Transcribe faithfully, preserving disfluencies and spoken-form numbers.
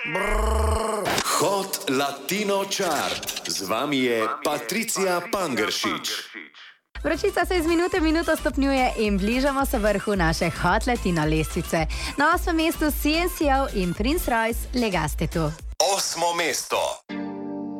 Brrr. Hot Latino Chart. Z vami je Patricia Pangeršič. Vročica se iz minute v minuto stopnjuje in bližamo se vrhu naše Hot Latino lestvice. Na osmem mestu C N C O in Prince Royce Legaste tu. Osmo mesto.